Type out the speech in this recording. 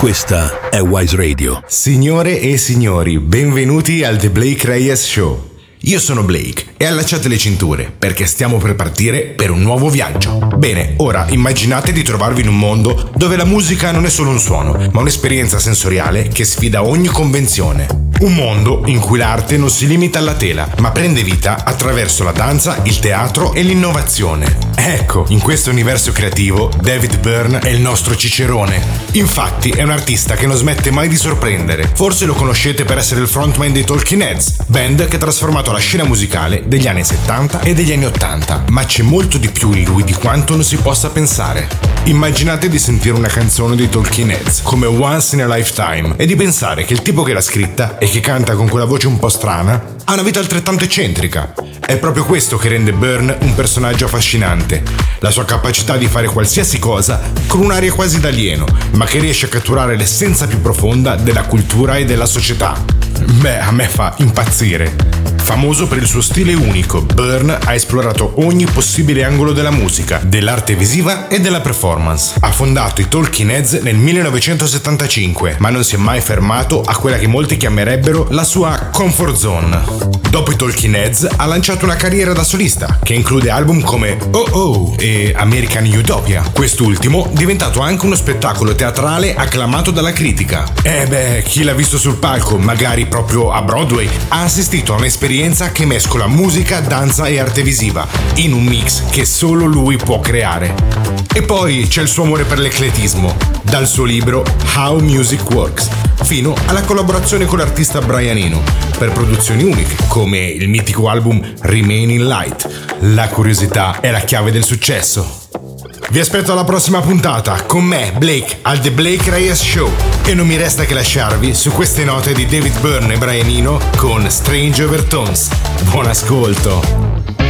Questa è Wise Radio. Signore e signori, benvenuti al The Blake Reyes Show. Io sono Blake e allacciate le cinture perché stiamo per partire per un nuovo viaggio. Bene, ora immaginate di trovarvi in un mondo dove la musica non è solo un suono, ma un'esperienza sensoriale che sfida ogni convenzione. Un mondo in cui l'arte non si limita alla tela, ma prende vita attraverso la danza, il teatro e l'innovazione. Ecco, in questo universo creativo, David Byrne è il nostro cicerone. Infatti è un artista che non smette mai di sorprendere. Forse lo conoscete per essere il frontman dei Talking Heads, band che ha trasformato la scena musicale degli anni 70 e degli anni 80, ma c'è molto di più in lui di quanto non si possa pensare. Immaginate di sentire una canzone dei Talking Heads come Once in a Lifetime e di pensare che il tipo che l'ha scritta e che canta con quella voce un po' strana ha una vita altrettanto eccentrica. È proprio questo che rende Byrne un personaggio affascinante, la sua capacità di fare qualsiasi cosa con un'aria quasi d'alieno, ma che riesce a catturare l'essenza più profonda della cultura e della società. Beh, a me fa impazzire. Famoso per il suo stile unico, Byrne ha esplorato ogni possibile angolo della musica, dell'arte visiva e della performance. Ha fondato i Talking Heads nel 1975, ma non si è mai fermato a quella che molti chiamerebbero la sua comfort zone. Dopo i Talking Heads ha lanciato una carriera da solista, che include album come Oh Oh e American Utopia. Quest'ultimo diventato anche uno spettacolo teatrale acclamato dalla critica. Chi l'ha visto sul palco, magari proprio a Broadway, ha assistito a un'esperienza che mescola musica, danza e arte visiva in un mix che solo lui può creare. E poi c'è il suo amore per l'ecletismo, dal suo libro How Music Works fino alla collaborazione con l'artista Brian Eno per produzioni uniche come il mitico album Remain in Light. La curiosità è la chiave del successo. Vi aspetto alla prossima puntata con me, Blake, al The Blake Reyes Show. E non mi resta che lasciarvi su queste note di David Byrne e Brian Eno con Strange Overtones. Buon ascolto!